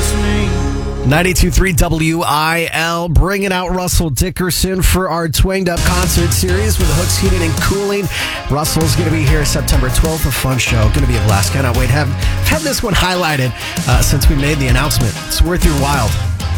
92.3 WIL, bringing out Russell Dickerson for our Twanged Up concert series with the Hooks Heating and Cooling. Russell's going to be here September 12th, a fun show. Going to be a blast. Cannot wait. Have had this one highlighted since we made the announcement. It's worth your while.